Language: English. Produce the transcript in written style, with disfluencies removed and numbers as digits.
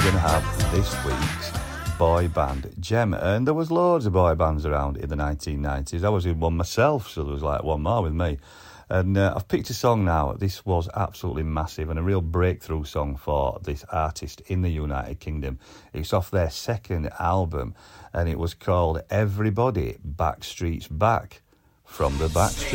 We're going to have this week's boy band gem, and there was loads of boy bands around in the 1990s. I was in one myself, so there was like one more with me. And I've picked a song now. This was absolutely massive and a real breakthrough song for this artist in the United Kingdom. It's off their second album, and it was called Everybody Backstreet's Back from the Backstreet.